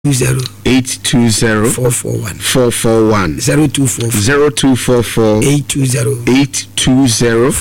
820 441 0244 820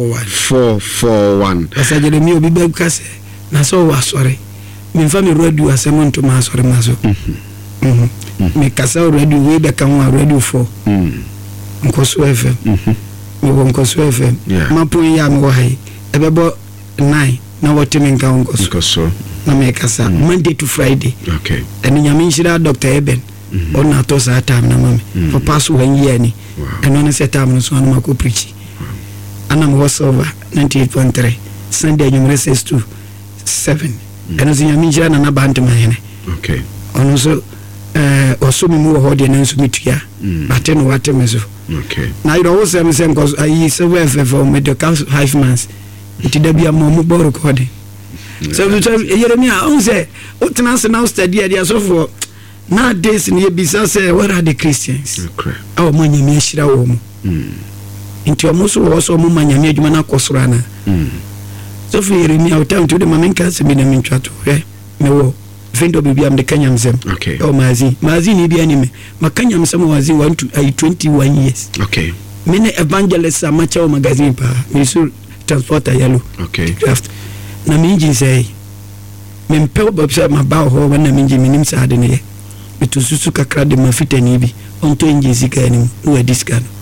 441 Asa Jeremy obi be kase na so wa sore me fa me radio asem nto ma sore ma so me kasa radio we be kan wa radio 4 Nkoso FM me won Nkoso FM mapo ya me wo hai ebebo 9 na wotimi nka Nkoso na me kasa Monday to Friday. Okay. And nyame nshira Dr. Eben on na to sa time na mame for pass 1 year ni and on set time no so na ko preach ana mo was over 98.3 Sunday nyumre 6 to 7 and as nyame nshira na band mahene. Okay. On so oso mi mu ho de na nso mitua ate no wate meso. Okay. Na you know say me say cause I so we for medical 5 months it da bia mo bo recording. So Jeremiah on say utnanse now study there so for nowadays in Yebisa say what are the Christians? Okay. Our manyame ahira wo mu. Nti omuso wo so mu manyame adwuma na kosora na. So for Jeremiah time to the mamenka se bi na mentwato me wo vendo bibi am de kanyamsem. Okay. O mazi ni bi anime makanyamsem wazi 21 years. Okay. Mene evangelist amacha magazine pa me so transporter yellow. Okay. Draft na minji say me mpel babsa ma ba ho na minji minim sa ade ne bitususu kakra de mafitani bi onto enje sika ni no adiska no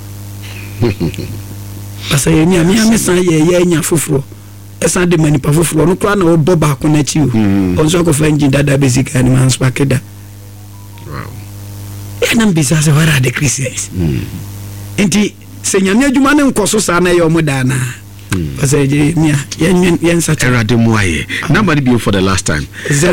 asa ye ni ami san ye nya foforo esa de mani pa foforo no kra na obo ba ko na chi o onso ko fa enje dada besika ni man spakeda. Wow. Na mbisa se wara de Christians enti se nyame adwuma ne nkoso sa na ye omoda na Jeremiah, number be for the last time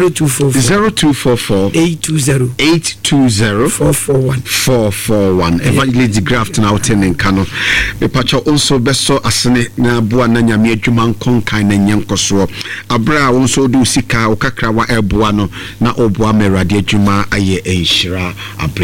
0244 820 441 Evangelist Graft now turning Kano. The patch also beso asene na bua na nyame adwuma nkonkan na nyankoso abra also do sika okakra wa eboa no na obua merade adwuma aye enhira